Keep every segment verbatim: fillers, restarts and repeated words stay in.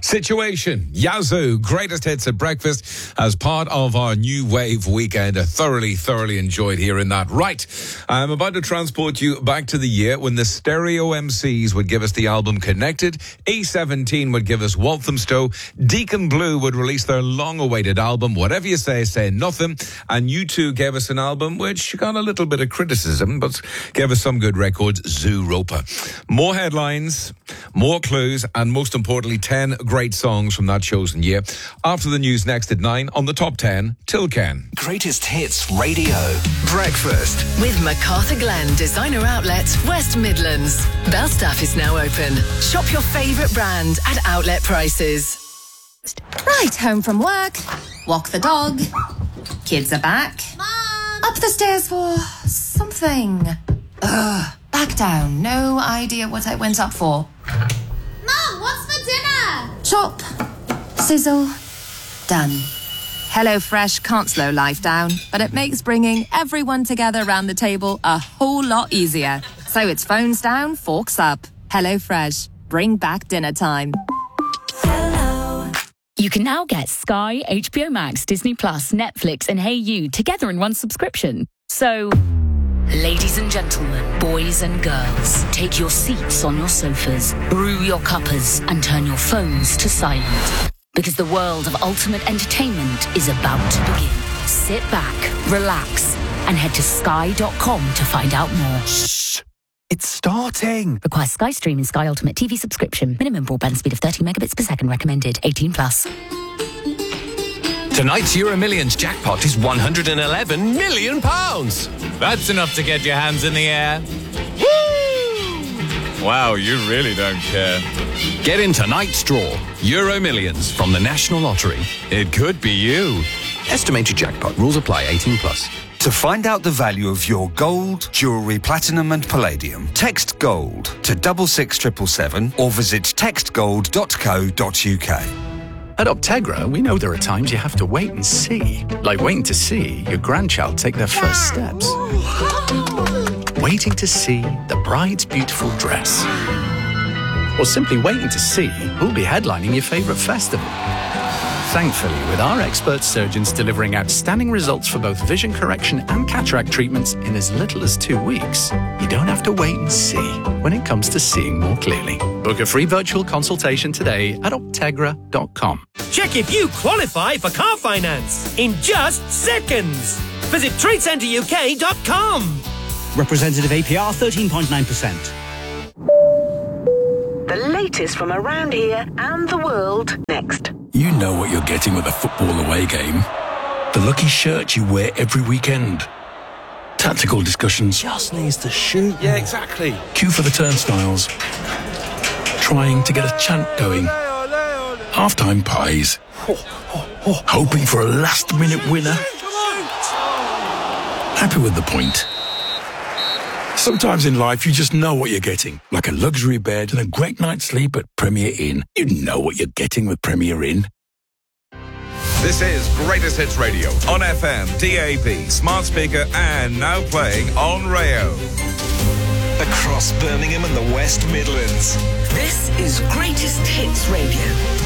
Situation, Yazoo, greatest hits at breakfast as part of our New Wave weekend. I thoroughly, thoroughly enjoyed hearing that. Right, I'm about to transport you back to the year when the Stereo M Cs would give us the album Connected, A seventeen would give us Walthamstow, Deacon Blue would release their long-awaited album, Whatever You Say, Say Nothing, and U two gave us an album which got a little bit of criticism, but gave us some good records, Zooropa. More headlines, more clues, and most importantly, ten great songs from that chosen year. After the news next at nine on the top ten, till Ken. Greatest Hits Radio. Breakfast. With MacArthur Glen Designer Outlets, West Midlands. Belstaff is now open. Shop your favourite brand at outlet prices. Right, home from work. Walk the dog. Kids are back. Mom! Up the stairs for something. Ugh. Back down. No idea what I went up for. Mom, what's for dinner? Chop. Sizzle. Done. HelloFresh can't slow life down, but it makes bringing everyone together around the table a whole lot easier. So it's phones down, forks up. HelloFresh. Bring back dinner time. Hello. You can now get Sky, H B O Max, Disney Plus, Netflix and Hey You together in one subscription. So, ladies and gentlemen, boys and girls, take your seats on your sofas, brew your cuppers and turn your phones to silent. Because the world of ultimate entertainment is about to begin. Sit back, relax, and head to sky dot com to find out more. Shh! It's starting! Requires Sky Stream and Sky Ultimate T V subscription. Minimum broadband speed of thirty megabits per second recommended. eighteen plus. Tonight's Euro Millions jackpot is one hundred eleven million pounds. That's enough to get your hands in the air. Woo! Wow, you really don't care. Get in tonight's draw. Euro Millions from the National Lottery. It could be you. Estimated jackpot. Rules apply. eighteen plus. To find out the value of your gold, jewellery, platinum and palladium, text GOLD to double six triple seven or visit text gold dot co dot uk. At Optegra, we know there are times you have to wait and see. Like waiting to see your grandchild take their first steps. Waiting to see the bride's beautiful dress. Or simply waiting to see who'll be headlining your favourite festival. Thankfully, with our expert surgeons delivering outstanding results for both vision correction and cataract treatments in as little as two weeks, you don't have to wait and see when it comes to seeing more clearly. Book a free virtual consultation today at optegra dot com. Check if you qualify for car finance in just seconds. Visit trade centre U K dot com. Representative A P R thirteen point nine percent. The latest from around here and the world next. You know what you're getting with a football away game. The lucky shirt you wear every weekend. Tactical discussions. Just needs to shoot. Yeah, exactly. Queue for the turnstiles. Trying to get a chant going. Half-time pies. Hoping for a last-minute winner. Happy with the point. Sometimes in life, you just know what you're getting. Like a luxury bed and a great night's sleep at Premier Inn. You know what you're getting with Premier Inn. This is Greatest Hits Radio on F M, D A B, smart speaker, and now playing on Rayo. Across Birmingham and the West Midlands. This is Greatest Hits Radio.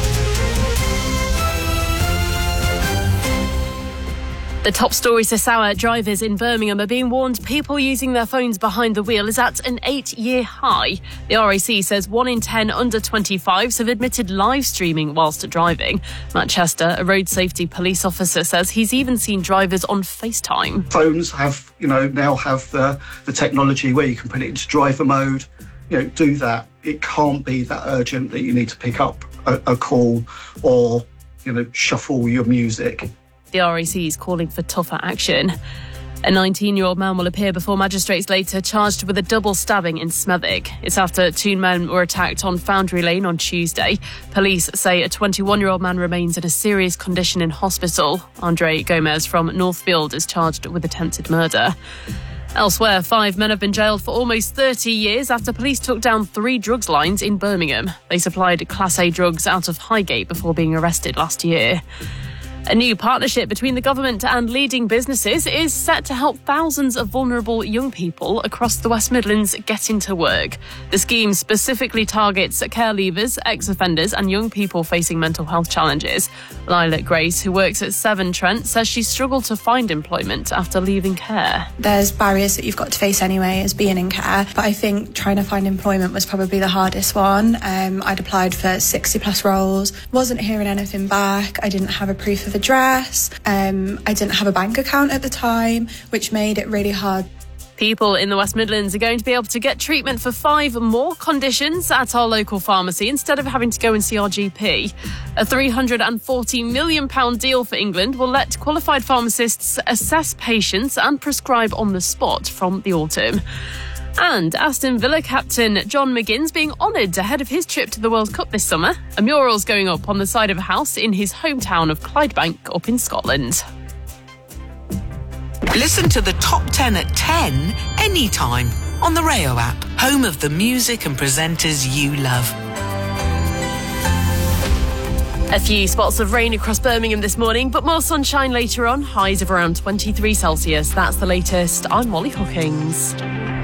The top stories this hour, drivers in Birmingham are being warned people using their phones behind the wheel is at an eight-year high. The R A C says one in ten under twenty-fives have admitted live streaming whilst driving. Matt Chester, a road safety police officer, says he's even seen drivers on FaceTime. Phones have, you know, now have the, the technology where you can put it into driver mode. You know, do that. It can't be that urgent that you need to pick up a, a call or, you know, shuffle your music. The R A C is calling for tougher action. A nineteen-year-old man will appear before magistrates later, charged with a double stabbing in Smethwick. It's after two men were attacked on Foundry Lane on Tuesday. Police say a twenty-one-year-old man remains in a serious condition in hospital. Andre Gomez from Northfield is charged with attempted murder. Elsewhere, five men have been jailed for almost thirty years after police took down three drugs lines in Birmingham. They supplied Class A drugs out of Highgate before being arrested last year. A new partnership between the government and leading businesses is set to help thousands of vulnerable young people across the West Midlands get into work. The scheme specifically targets care leavers, ex-offenders and young people facing mental health challenges. Lilac Grace, who works at Seven Trent, says she struggled to find employment after leaving care. There's barriers that you've got to face anyway as being in care, but I think trying to find employment was probably the hardest one. Um, I'd applied for sixty plus roles, wasn't hearing anything back. I didn't have a proof of address. Um, I didn't have a bank account at the time, which made it really hard. People in the West Midlands are going to be able to get treatment for five more conditions at our local pharmacy instead of having to go and see our G P. A three hundred forty million pounds deal for England will let qualified pharmacists assess patients and prescribe on the spot from the autumn. And Aston Villa captain John McGinn's being honoured ahead of his trip to the World Cup this summer. A mural's going up on the side of a house in his hometown of Clydebank up in Scotland. Listen to the top ten at ten anytime on the Rayo app, home of the music and presenters you love. A few spots of rain across Birmingham this morning, but more sunshine later on. Highs of around twenty-three Celsius. That's the latest. I'm Molly Hawkins.